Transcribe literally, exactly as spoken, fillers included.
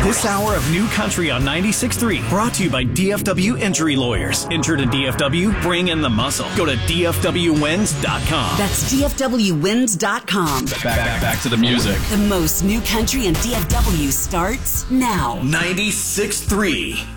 This hour of New Country on ninety-six point three brought to you by D F W Injury Lawyers. Injured in D F W? Bring in the muscle. Go to D F W wins dot com. That's D F W wins dot com. Back, back, back to the music. The most New Country and D F W starts now. ninety-six point three